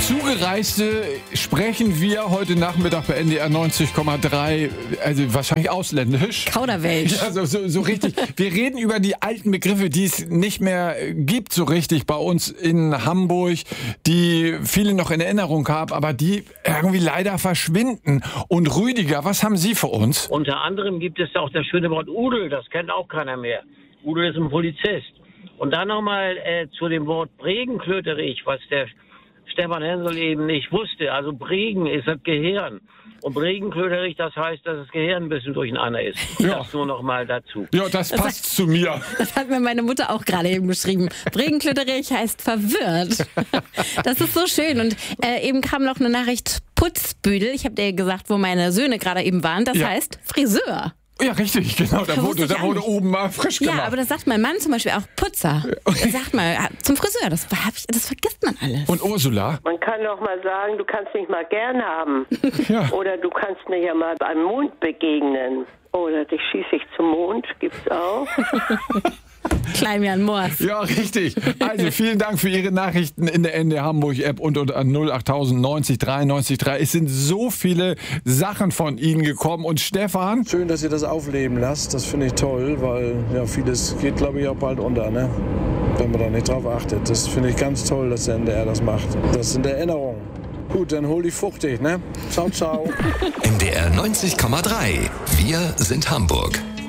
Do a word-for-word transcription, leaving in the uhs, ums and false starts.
Zugereiste sprechen wir heute Nachmittag bei N D R neunzig Komma drei, also wahrscheinlich ausländisch. Kauderwelsch. Ja, so, so, so richtig. Wir reden über die alten Begriffe, die es nicht mehr gibt so richtig bei uns in Hamburg, die viele noch in Erinnerung haben, aber die irgendwie leider verschwinden. Und Rüdiger, was haben Sie für uns? Unter anderem gibt es auch das schöne Wort Udel, das kennt auch keiner mehr. Udel ist ein Polizist. Und dann nochmal äh, zu dem Wort Bregenklöterich, was der Stefan Hensel eben nicht wusste. Also Bregen ist das Gehirn. Und Bregenklöterich, das heißt, dass das Gehirn ein bisschen durcheinander ist. Ja. Das nur nochmal dazu. Ja, das passt das, zu mir. Das hat mir meine Mutter auch gerade eben geschrieben. Bregenklöterich heißt verwirrt. Das ist so schön. Und äh, eben kam noch eine Nachricht, Putzbüdel. Ich habe dir gesagt, wo meine Söhne gerade eben waren. Das Ja. heißt Friseur. Ja, richtig, genau. Da Das wurde, wusste ich da auch wurde nicht. oben mal frisch gemacht. Ja, aber das sagt mein Mann zum Beispiel auch, Putzer. Er sagt mal, zum Friseur, das, hab ich, das vergisst man alles. Und Ursula? Man kann doch mal sagen, du kannst mich mal gern haben. Ja. Oder du kannst mir ja mal beim Mond begegnen. Oder dich schieße ich zum Mond, gibt's auch. Klein Moors. Ja, richtig. Also vielen Dank für Ihre Nachrichten in der N D R Hamburg App und unter null acht neunzig dreiundneunzig drei. Es sind so viele Sachen von Ihnen gekommen. Und Stefan? Schön, dass ihr das aufleben lasst. Das finde ich toll, weil ja, vieles geht, glaube ich, auch bald unter, ne? Wenn man da nicht drauf achtet. Das finde ich ganz toll, dass der N D R das macht. Das sind Erinnerungen. Gut, dann hol dich fuchtig, ne? Ciao, ciao. N D R neunzig Komma drei. Wir sind Hamburg.